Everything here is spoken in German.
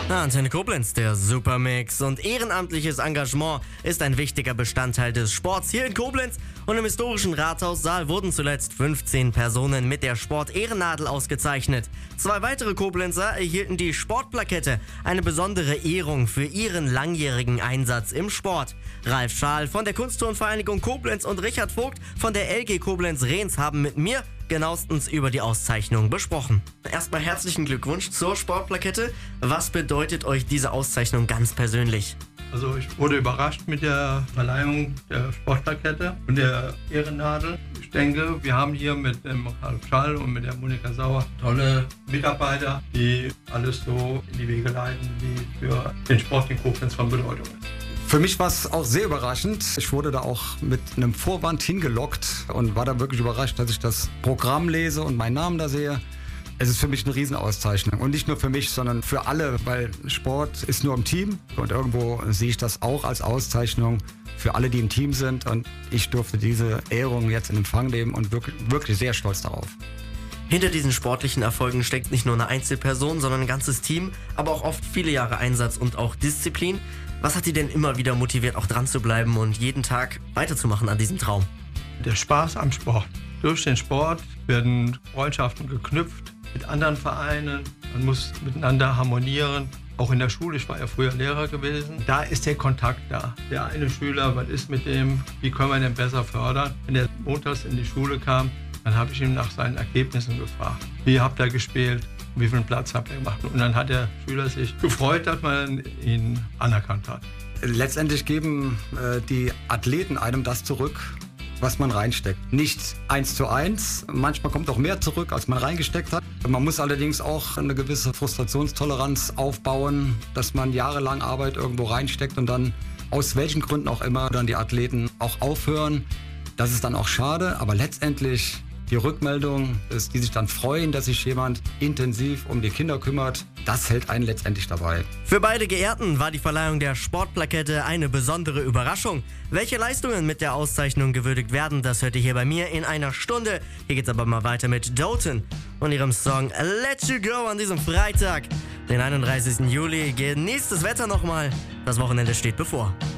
Antenne Koblenz, der Supermix. Und ehrenamtliches Engagement ist ein wichtiger Bestandteil des Sports hier in Koblenz. Und im historischen Rathaussaal wurden zuletzt 15 Personen mit der Sport-Ehrennadel ausgezeichnet. 2 weitere Koblenzer erhielten die Sportplakette, eine besondere Ehrung für ihren langjährigen Einsatz im Sport. Ralf Schaal von der Kunstturnvereinigung Koblenz und Richard Vogt von der LG Koblenz-Rehns haben mit mir genauestens über die Auszeichnung besprochen. Erstmal herzlichen Glückwunsch zur Sportplakette. Was bedeutet euch diese Auszeichnung ganz persönlich? Also ich wurde überrascht mit der Verleihung der Sportplakette und der Ehrennadel. Ich denke, wir haben hier mit dem Ralf Schall und mit der Monika Sauer tolle Mitarbeiter, die alles so in die Wege leiten, wie für den Sport in Koblenz von Bedeutung ist. Für mich war es auch sehr überraschend. Ich wurde da auch mit einem Vorwand hingelockt und war da wirklich überrascht, dass ich das Programm lese und meinen Namen da sehe. Es ist für mich eine Riesenauszeichnung und nicht nur für mich, sondern für alle, weil Sport ist nur im Team und irgendwo sehe ich das auch als Auszeichnung für alle, die im Team sind, und ich durfte diese Ehrung jetzt in Empfang nehmen und wirklich sehr stolz darauf. Hinter diesen sportlichen Erfolgen steckt nicht nur eine Einzelperson, sondern ein ganzes Team, aber auch oft viele Jahre Einsatz und auch Disziplin. Was hat die denn immer wieder motiviert, auch dran zu bleiben und jeden Tag weiterzumachen an diesem Traum? Der Spaß am Sport. Durch den Sport werden Freundschaften geknüpft mit anderen Vereinen. Man muss miteinander harmonieren. Auch in der Schule, ich war ja früher Lehrer gewesen, da ist der Kontakt da. Der eine Schüler, was ist mit dem, wie können wir den besser fördern? Wenn er montags in die Schule kam, dann habe ich ihn nach seinen Ergebnissen gefragt. Wie habt ihr gespielt? Wie viel Platz habt ihr gemacht? Und dann hat der Schüler sich gefreut, dass man ihn anerkannt hat. Letztendlich geben die Athleten einem das zurück, was man reinsteckt. Nicht 1:1, manchmal kommt auch mehr zurück, als man reingesteckt hat. Man muss allerdings auch eine gewisse Frustrationstoleranz aufbauen, dass man jahrelang Arbeit irgendwo reinsteckt und dann aus welchen Gründen auch immer dann die Athleten auch aufhören. Das ist dann auch schade, aber letztendlich die Rückmeldung ist, die sich dann freuen, dass sich jemand intensiv um die Kinder kümmert. Das hält einen letztendlich dabei. Für beide Geehrten war die Verleihung der Sportplakette eine besondere Überraschung. Welche Leistungen mit der Auszeichnung gewürdigt werden, das hört ihr hier bei mir in einer Stunde. Hier geht's aber mal weiter mit Doten und ihrem Song Let You Go an diesem Freitag, den 31. Juli. Genießt das Wetter nochmal. Das Wochenende steht bevor.